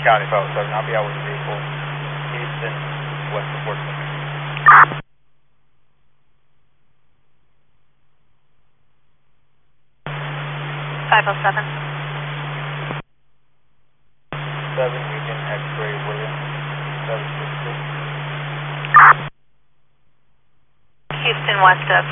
County 507, I'll be out with the vehicle. Houston, west of Fort Smith. 507. 7 Union X-ray Williams, 766. Houston, west of